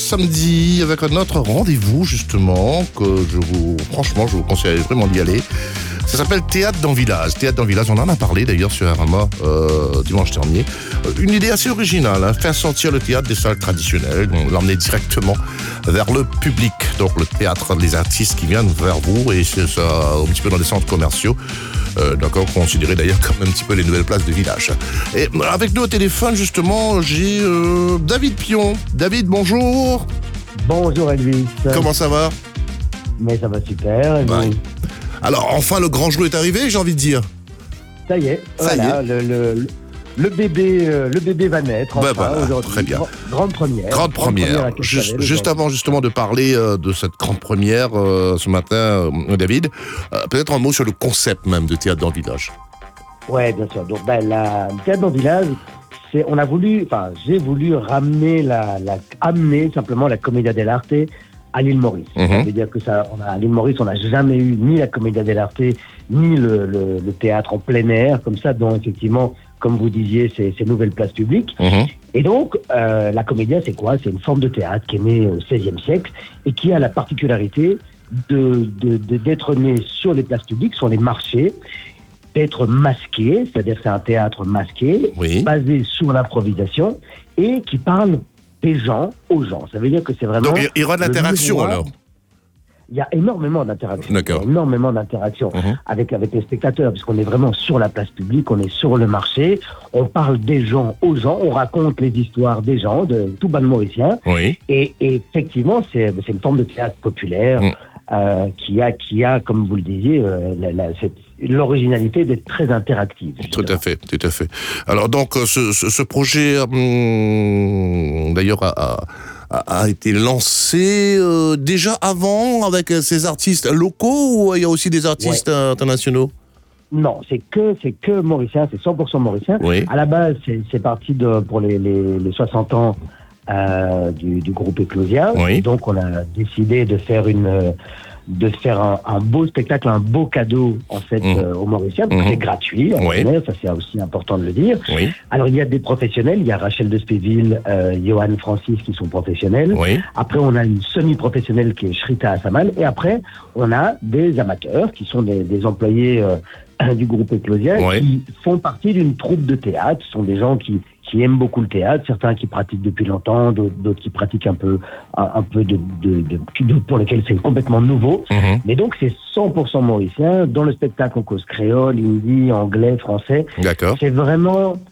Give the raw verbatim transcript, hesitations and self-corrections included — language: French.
samedi avec un autre rendez-vous justement que je vous, franchement, je vous conseille vraiment d'y aller. Ça s'appelle Théâtre dans le village. Théâtre dans le village, on en a parlé d'ailleurs sur R M A euh, dimanche dernier. Une idée assez originale, hein, faire sortir le théâtre des salles traditionnelles, l'emmener directement vers le public. Donc le théâtre, les artistes qui viennent vers vous et c'est ça un petit peu dans les centres commerciaux. Euh, d'accord, considéré d'ailleurs comme un petit peu les nouvelles places de village. Et avec nous au téléphone justement, j'ai euh, David Pion. David, bonjour. Bonjour Elvis. Comment ça va? Mais ça va super. Et ouais. vous? Alors enfin le grand jour est arrivé, j'ai envie de dire. Ça y est, ça voilà, y est. Le, le, le bébé, euh, le bébé va naître. Enfin, bah, bah, aujourd'hui. Très bien. Grande première. Grande première. Grande première juste, juste avant justement de parler euh, de cette grande première euh, ce matin, euh, David, euh, peut-être un mot sur le concept même de Théâtre dans le village. Ouais, bien sûr. Donc, ben, la, le Théâtre dans le village, c'est, on a voulu, enfin, j'ai voulu ramener la, la, amener simplement la Commedia dell'arte à l'île Maurice. Mm-hmm. Ça veut dire que ça, on a, à l'île Maurice, on n'a jamais eu ni la Commedia dell'arte, ni le, le, le théâtre en plein air, comme ça, dont effectivement, comme vous disiez, ces, ces nouvelles places publiques. Mm-hmm. Et donc, euh, la Commedia, c'est quoi? C'est une forme de théâtre qui est née au seizième siècle et qui a la particularité de, de, de, d'être née sur les places publiques, sur les marchés, d'être masqué, c'est-à-dire que c'est un théâtre masqué, oui. basé sur l'improvisation et qui parle des gens aux gens. Ça veut dire que c'est vraiment... Donc il y aura de l'interaction alors? Il y a énormément d'interactions. D'accord. Il y a énormément d'interactions mmh. avec, avec les spectateurs, puisqu'on est vraiment sur la place publique, on est sur le marché, on parle des gens aux gens, on raconte les histoires des gens, de tout bas de Mauricien. Oui. Et, et effectivement, c'est, c'est une forme de théâtre populaire mmh. euh, qui, a, qui a, comme vous le disiez, euh, la, la, cette, l'originalité d'être très interactive. Tout à fait, tout à fait. Alors donc, ce, ce, ce projet, hum, d'ailleurs, a... a... a été lancé euh, déjà avant avec ces artistes locaux ou il y a aussi des artistes ouais. internationaux? Non, c'est que c'est que mauricien, c'est cent pour cent mauricien. Oui. À la base, c'est, c'est parti de, pour les, les, les soixante ans euh, du, du groupe Eclosia. Oui. Donc, on a décidé de faire une de faire un, un beau spectacle, un beau cadeau en fait mmh. euh, aux Mauriciens, parce mmh. que c'est gratuit, oui. Connaît, ça c'est aussi important de le dire. Oui. Alors il y a des professionnels, il y a Rachel de Spéville, euh, Johan Francis qui sont professionnels. Oui. Après on a une semi-professionnelle qui est Shrita Assaman, et après on a des amateurs qui sont des, des employés euh, du groupe Eclosia oui. qui font partie d'une troupe de théâtre. Ce sont des gens qui qui aiment beaucoup le théâtre, certains qui pratiquent depuis longtemps, d'autres, d'autres qui pratiquent un peu, un, un peu de, de, de, de, pour lesquels c'est complètement nouveau. Mmh. Mais donc, c'est cent pour cent mauricien. Dans le spectacle, on cause créole, hindi, anglais, français. D'accord. C'est vraiment